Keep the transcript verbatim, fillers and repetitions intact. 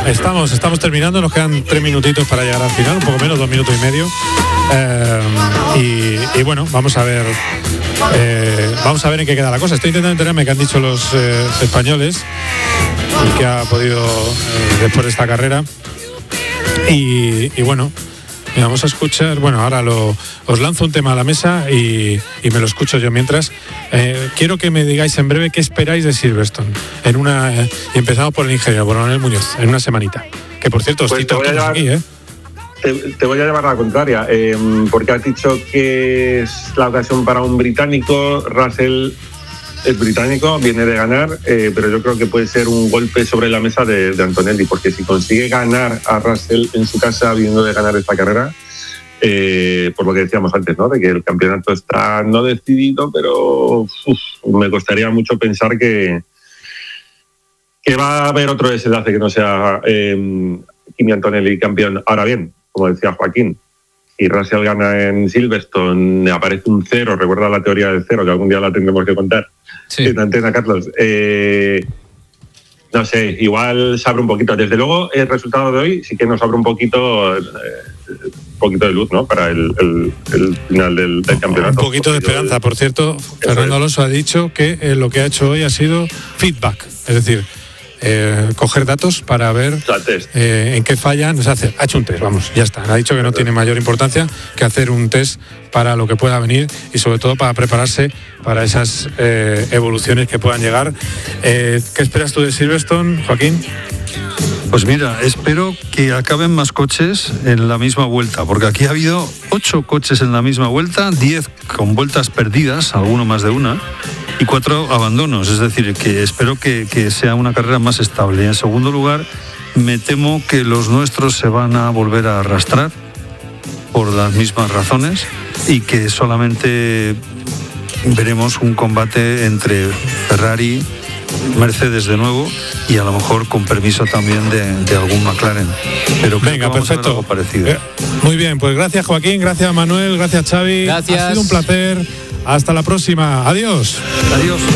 estamos, estamos terminando, nos quedan tres minutitos para llegar al final, un poco menos, dos minutos y medio. Eh, y, y bueno, vamos a ver eh, vamos a ver en qué queda la cosa. Estoy intentando enterarme qué han dicho los eh, españoles y qué ha podido eh, después de esta carrera. Y, y bueno, vamos a escuchar, bueno, ahora lo, os lanzo un tema a la mesa y, y me lo escucho yo mientras. Eh, quiero que me digáis en breve qué esperáis de Silverstone. En una, eh, y empezamos por el ingeniero, por Manuel Muñoz, en una semanita. Que por cierto, os pues cito a todos aquí, ¿eh? Te, te voy a llevar la contraria, eh, porque has dicho que es la ocasión para un británico. Russell es británico, viene de ganar, eh, pero yo creo que puede ser un golpe sobre la mesa de, de Antonelli, porque si consigue ganar a Russell en su casa, viniendo de ganar esta carrera, eh, por lo que decíamos antes, ¿no? De que el campeonato está no decidido, pero uf, me costaría mucho pensar que, que va a haber otro desenlace que no sea eh, Kimi Antonelli campeón. Ahora bien, como decía Joaquín, si Russell gana en Silverstone, aparece un cero, recuerda la teoría del cero, que algún día la tendremos que contar, sí, en Antena, Carlos. Eh, no sé, igual se abre un poquito. Desde luego, el resultado de hoy sí que nos abre un poquito, eh, un poquito de luz, ¿no? Para el, el, el final del, del campeonato. Un poquito de esperanza. Por cierto, Fernando Alonso ha dicho que eh, lo que ha hecho hoy ha sido feedback, es decir, Eh, coger datos para ver eh, en qué fallan. O sea, hace, ha hecho un test, vamos, ya está. Ha dicho que no tiene mayor importancia que hacer un test para lo que pueda venir y sobre todo para prepararse para esas eh, evoluciones que puedan llegar. Eh, ¿Qué esperas tú de Silverstone, Joaquín? Pues mira, espero que acaben más coches en la misma vuelta, porque aquí ha habido ocho coches en la misma vuelta, diez con vueltas perdidas, alguno más de una, y cuatro abandonos. Es decir, que espero que, que sea una carrera más estable. Y en segundo lugar, me temo que los nuestros se van a volver a arrastrar por las mismas razones y que solamente veremos un combate entre Ferrari, Mercedes de nuevo y a lo mejor con permiso también de, de algún McLaren. Pero venga, perfecto. Algo parecido. Eh, muy bien, pues gracias Joaquín, gracias Manuel, gracias Xavi. Gracias. Ha sido un placer. Hasta la próxima. Adiós. Adiós.